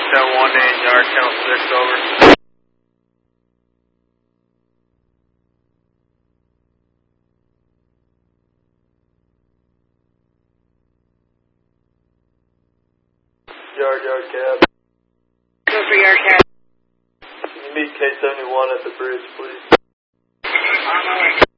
1 in yard count 6, over. Yard cab. Go for yard cab. Can you meet K71 at the bridge, please? On my way.